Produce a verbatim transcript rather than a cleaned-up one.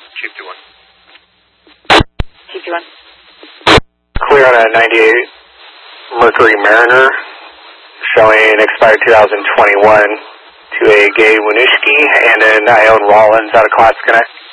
Chief two one. Chief two one. Clear on a ninety-eight Mercury Mariner, showing expired two thousand twenty-one to a Gay Winooski, and then I own Rollins out of Class Connect.